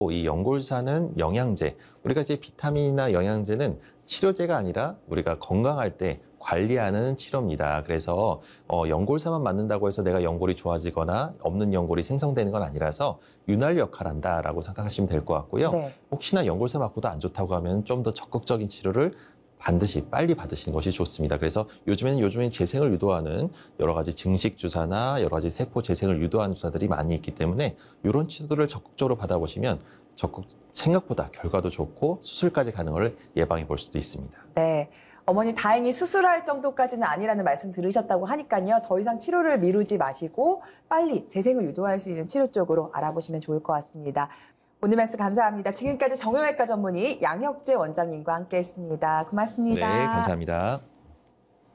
이 연골사는 영양제, 우리가 이제 비타민이나 영양제는 치료제가 아니라 우리가 건강할 때 관리하는 치료입니다. 그래서 연골사만 맞는다고 해서 내가 연골이 좋아지거나 없는 연골이 생성되는 건 아니라서 윤활 역할을 한다라고 생각하시면 될 것 같고요. 네. 혹시나 연골사 맞고도 안 좋다고 하면 좀 더 적극적인 치료를 반드시 빨리 받으시는 것이 좋습니다. 그래서 요즘에는 재생을 유도하는 여러 가지 증식 주사나 여러 가지 세포 재생을 유도하는 주사들이 많이 있기 때문에 이런 치료들을 적극적으로 받아보시면 생각보다 결과도 좋고 수술까지 가는 걸 예방해 볼 수도 있습니다. 네. 어머니 다행히 수술할 정도까지는 아니라는 말씀 들으셨다고 하니까요. 더 이상 치료를 미루지 마시고 빨리 재생을 유도할 수 있는 치료 쪽으로 알아보시면 좋을 것 같습니다. 오늘 말씀 감사합니다. 지금까지 정형외과 전문의 양혁재 원장님과 함께했습니다. 고맙습니다. 네, 감사합니다.